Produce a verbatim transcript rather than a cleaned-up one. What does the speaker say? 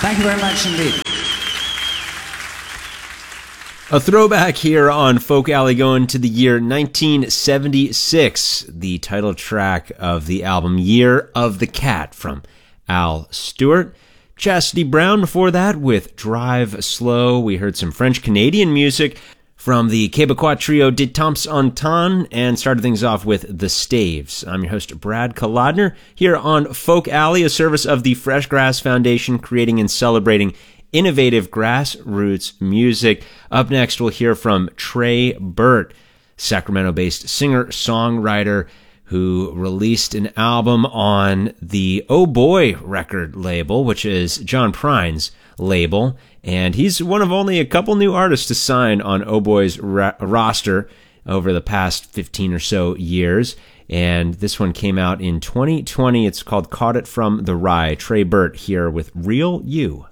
Thank you very much indeed. A throwback here on Folk Alley going to the year nineteen seventy-six, the title track of the album Year of the Cat from Al Stewart. Chastity Brown before that with Drive Slow. We heard some French-Canadian music from the Québécois trio De Temps en Temps and started things off with The Staves. I'm your host, Brad Kolodner, here on Folk Alley, a service of the Fresh Grass Foundation, creating and celebrating innovative grassroots music. Up next, we'll hear from Trey Burt, Sacramento-based singer-songwriter who released an album on the Oh Boy record label, which is John Prine's label, and he's one of only a couple new artists to sign on Oh Boy's ra- roster over the past fifteen or so years, and this one came out in twenty twenty. It's called Caught It From the Rye. Trey Burt here with Real You.